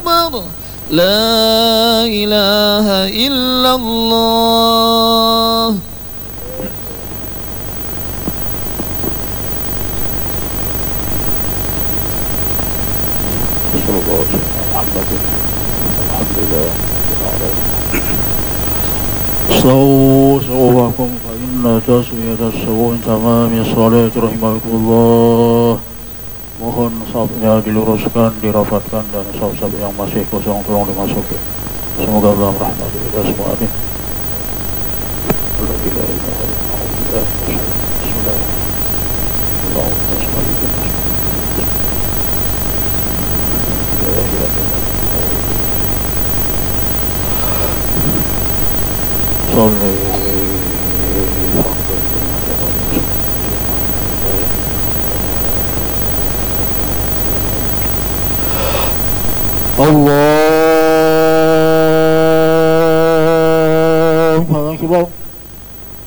أكبر لا إله إلا الله. صلى الله عليه وسلم محمد الحمد لله استووا صوابكم فإن تسوية السوء تمام الصلاة رحمكم الله. Mohon safnya diluruskan, dirapatkan, dan saf-saf yang masih kosong tolong dimasuki. Semoga Allah merahmati kita semua, amin. Allah Akbar.